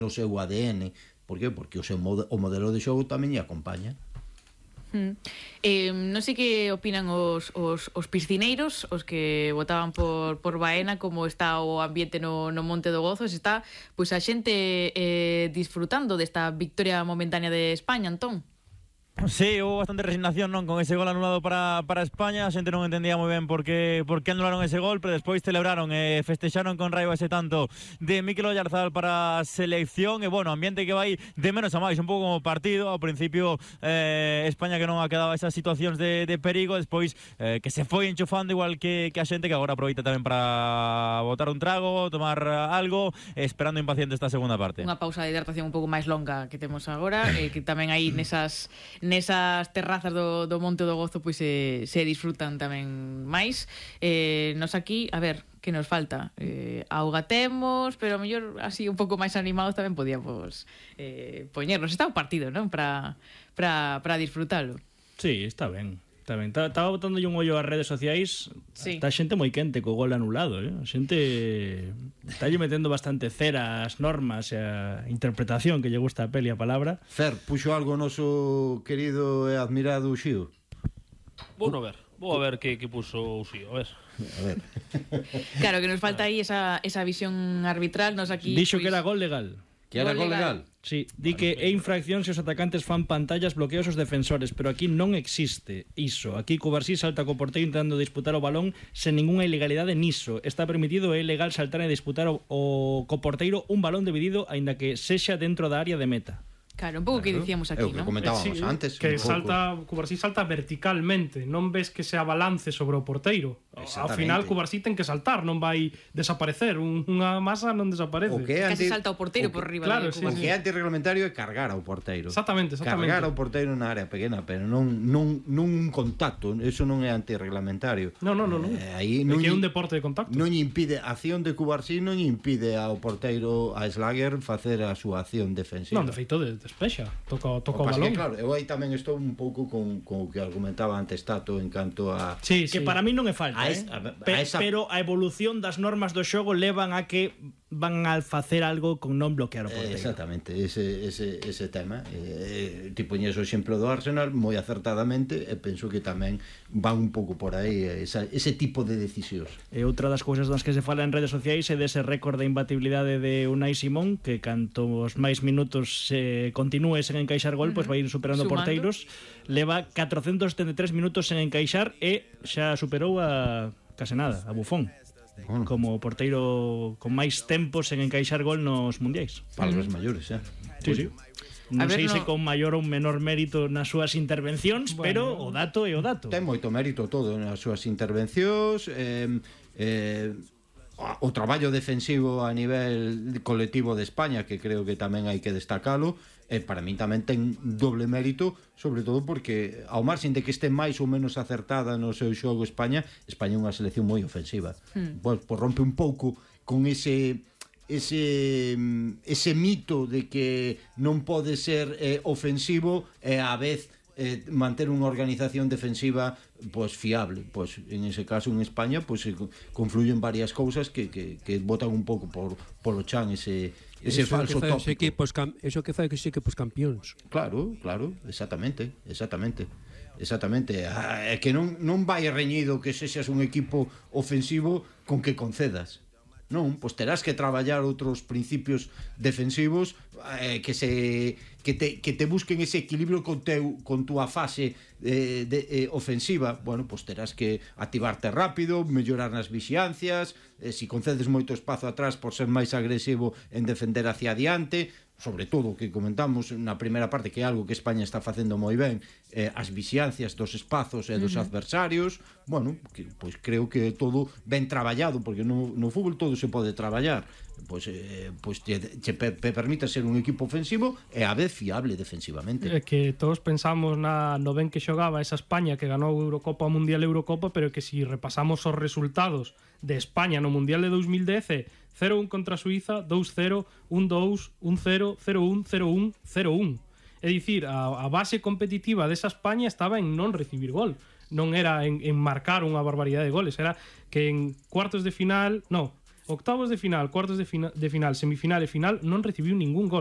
no seu ADN. Por que? Porque o modelo de xogo tamén lle acompaña. Non sei que opinan os piscineiros, os que votaban por Baena, como está o ambiente no Monte do Gozo, se está pois a xente disfrutando desta victoria momentánea de España, Antón. Sí, hubo bastante resignación, non, con ese gol anulado para España. A xente non entendía moi ben por que anularon ese gol, pero despois celebraron e festexaron con raiva ese tanto de Mikel Oyarzabal para a selección. E bueno, ambiente que vai de menos a máis, un pouco como partido. Ao principio España que non ha quedado esas situacións de perigo, despois que se foi enchufando igual que a xente, que agora aproveita tamén para botar un trago, tomar algo, esperando impaciente esta segunda parte. Unha pausa de hidratación un pouco máis longa que temos agora, que tamén aí nesas terrazas do Monte do Gozo pois se disfrutan tamén máis. Nos aquí, a ver, que nos falta? Auga temos, pero a mellor así un pouco máis animados tamén podíamos poñernos. Está o partido, non? Para disfrutalo. Sí, está ben. Estaba botándolle un ollo ás redes sociais. Sí. Está xente moi quente co gol anulado, A xente está metendo bastante cera ás normas e a interpretación que lle gusta a peli a palabra. Fer, puxo algo o noso querido e admirado Uxío? Vou a ver que puso Uxío, a ver. Claro, que nos falta aí esa visión arbitral. Nos aquí dixo que era gol legal. Que era gol legal? Sí, di que é infracción se os atacantes fan pantallas, bloqueos aos defensores, pero aquí non existe iso. Aquí Cubarsí salta co porteiro intentando disputar o balón sen ninguna ilegalidade niso. Está permitido e legal saltar e disputar co porteiro un balón dividido aínda que sexa dentro da área de meta. Claro, un pouco que dicíamos aquí, non? É o que comentábamos antes. Que Cubarsí salta verticalmente, non ves que se abalance sobre o porteiro. Ao final Cubarsí ten que saltar, non vai desaparecer, unha masa non desaparece. Casi salta o porteiro por riba. Claro, o que é antirreglamentario é cargar ao porteiro. Exactamente. Cargar ao porteiro na área pequena, pero non un contacto, eso non é antirreglamentario. Non. Aí non é un deporte de contacto. Non impide, a acción de Cubarsí non impide ao porteiro, a Slager, facer a súa acción defensiva. Non, de feito despexa, toca o balón. Claro, eu aí tamén estou un pouco con o que argumentaba antes Tato en canto a... Sí. Que para mí non é falta, pero a evolución das normas do xogo levan a que van a facer algo con non bloquear o porteiro. Exactamente, ese tema. Ti poñes o exemplo do Arsenal moi acertadamente e penso que tamén van un pouco por aí ese tipo de decisións. E outra das cousas das que se fala en redes sociais é dese récord de imbatibilidade de Unai Simón, que cantos máis minutos continúe sen encaixar gol, pois vai ir superando porteiros. Leva 473 minutos sen encaixar e xa superou a case nada, a Buffon, como porteiro con máis tempo sen encaixar gol nos mundiais. Palabras maiores, Sí. Non sei se con maior ou menor mérito nas súas intervencións, pero o dato é o dato. Ten moito mérito todo nas súas intervencións, o traballo defensivo a nivel colectivo de España, que creo que tamén hai que destacalo, para min tamén ten doble mérito, sobre todo porque ao marxen de que este máis ou menos acertada no seu xogo España é unha selección moi ofensiva. Pois rompe un pouco con ese mito de que non pode ser ofensivo e á vez manter unha organización defensiva pois fiable. Pois en ese caso en España pois confluyen varias cousas que botan un pouco polo chan ese falso tópico. Eso que fai que os equipos campións. Claro, exactamente. É que non vai reñido que sexas un equipo ofensivo con que concedas. Non, pois terás que traballar outros principios defensivos que te busquen ese equilibrio con túa fase ofensiva. Bueno, pois terás que activarte rápido, mellorar nas vixiancias, si concedes moito espazo atrás por ser máis agresivo en defender hacia adiante, sobre todo o que comentamos na primeira parte, que é algo que España está facendo moi ben, as vixiancias dos espazos e dos adversarios. Bueno, pois creo que todo ben traballado, porque no fútbol todo se pode traballar, pois te permite ser un equipo ofensivo e a vez fiable defensivamente. É que todos pensamos no ben que xogaba esa España que ganou Eurocopa, Mundial, Eurocopa, pero que si repasamos os resultados de España no Mundial de 2010, 0-1 contra Suiza, 2-0, 1-2, 1-0, 0-1, 0-1, 0-1. É dicir, a base competitiva desa España estaba en non recibir gol. Non era en marcar unha barbaridade de goles, era que en cuartos de final, octavos de final, cuartos de final, semifinal e final non recibiu ningún gol.